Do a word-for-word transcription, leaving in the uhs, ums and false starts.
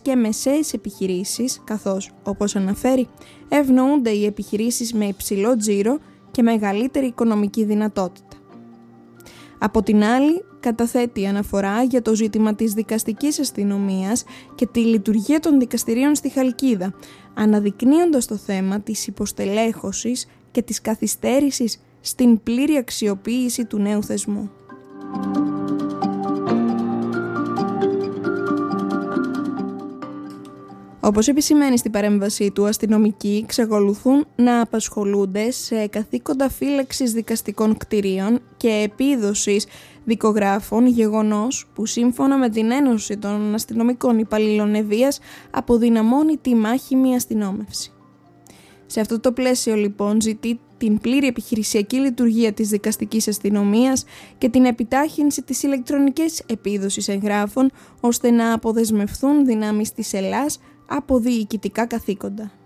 και μεσαίες επιχειρήσεις, καθώς, όπως αναφέρει, ευνοούνται οι επιχειρήσεις με υψηλό τζίρο και μεγαλύτερη οικονομική δυνατότητα. Από την άλλη, καταθέτει αναφορά για το ζήτημα της δικαστικής αστυνομίας και τη λειτουργία των δικαστηρίων στη Χαλκίδα, αναδεικνύοντας το θέμα της υποστελέχωσης και της καθυστέρησης στην πλήρη αξιοποίηση του νέου θεσμού. Όπως επισημαίνει στην παρέμβασή του, αστυνομικοί εξακολουθούν να απασχολούνται σε καθήκοντα φύλαξης δικαστικών κτηρίων και επίδοσης δικογράφων, γεγονός που σύμφωνα με την Ένωση των Αστυνομικών Υπαλλήλων Ευβοίας αποδυναμώνει τη μάχημη αστυνόμευση. Σε αυτό το πλαίσιο λοιπόν ζητεί την πλήρη επιχειρησιακή λειτουργία της δικαστικής αστυνομίας και την επιτάχυνση της ηλεκτρονικής επίδοσης εγγράφων ώστε να αποδεσμευθούν δυνάμεις της Ελλάς από διοικητικά καθήκοντα.